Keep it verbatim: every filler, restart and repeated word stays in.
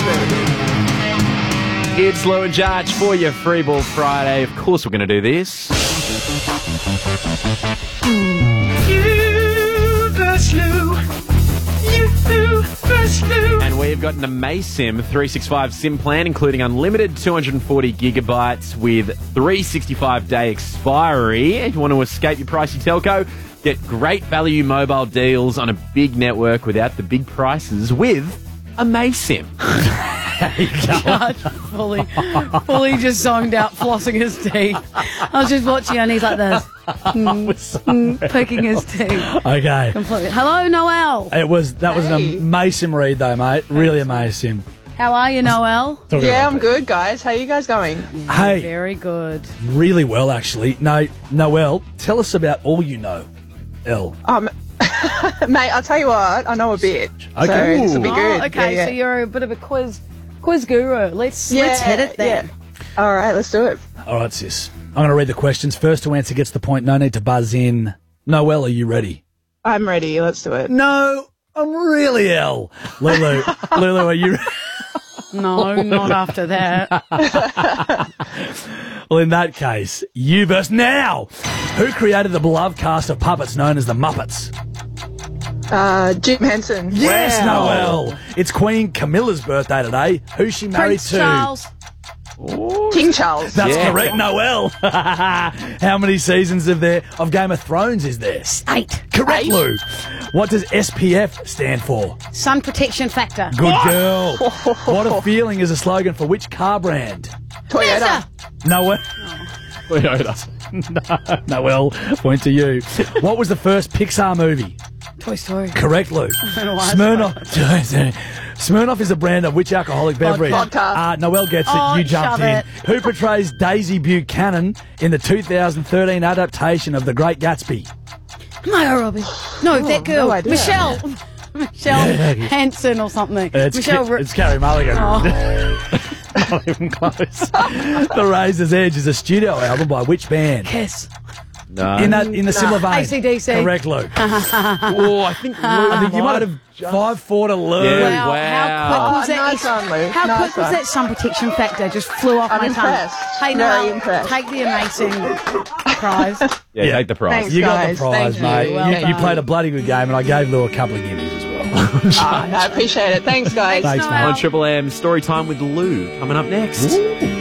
It's Lou and Judge for your Free Ball Friday. Of course we're going to do this. You versus Lou. You versus Lou. And we've got an AmazSim three sixty-five SIM plan, including unlimited two hundred forty gigabytes with three hundred sixty-five day expiry. If you want to escape your pricey telco, get great value mobile deals on a big network without the big prices with AmazSim. Judge fully, fully just zoned out, flossing his teeth. I was just watching and he's like this, mm, mm, picking his teeth. Okay. Completely. Hello, Noel. It was that was Hey. an amazing read though, mate. Really amazing. How are you, Noel? Yeah, I'm good, guys. How you guys going? Hey, Very good. really well actually. No, Noel, tell us about all you know. L. Um, mate, I'll tell you what, I know a bit. Okay. So this will be good. Oh, okay, Yeah, so yeah. you're a bit of a quiz, quiz guru. Let's Yeah, let's hit it then. yeah. All right, let's do it. All right, sis. I'm going to read the questions. First to answer gets the point. No need to buzz in. Noel, are you ready? I'm ready. Let's do it. No, I'm really L. Lulu, Lulu, are you? No, not after that. Well, in that case, you versus now. Who created the beloved cast of puppets known as the Muppets? Uh, Jim Henson. Yes, Wow. Noel. It's Queen Camilla's birthday today. Who's she married Prince to? Charles. King Charles. That's Yeah. correct, Noel. How many seasons of there of Game of Thrones is there? Eight. Correct, Eight. Lou. What does S P F stand for? Sun protection factor. Good girl. What a feeling is a slogan for which car brand? Toyota. Noel. no, Noel, point to you. What was the first Pixar movie? Toy Story. Correct, Lou. know why I Smirnoff. Smirnoff is a brand of which alcoholic beverage? Vodka. Uh, Noel gets Oh, it. You jumped shove in. it. Who portrays Daisy Buchanan in the two thousand thirteen adaptation of The Great Gatsby? Margot Robbie. No, that girl. no idea. Michelle. Michelle Hanson or something. It's, Michelle. Ca- Ri- it's Carrie Mulligan. Oh. Not even close. The Razor's Edge is a studio album by which band? Kiss. No. In that, in the similar vein. A C D C. Correct, Lou. Oh, I think I think you might have five four to Lou. Yeah. Wow, Wow. how quick was Oh, that? nice one, Lou. How Nice quick was one. that sun protection factor? Just flew off I'm my impressed. tongue. Hey, Very no, impressed. take the amazing prize. Yeah, Yeah. take the prize. Thanks. You got Guys, the prize, thank mate. you. Well you, you done. played a bloody good game, and I gave Lou a couple of gimmies as well. Oh, no, I appreciate it. Thanks, guys. Thanks, Noel. mate. On Triple M, story time with Lou coming up next.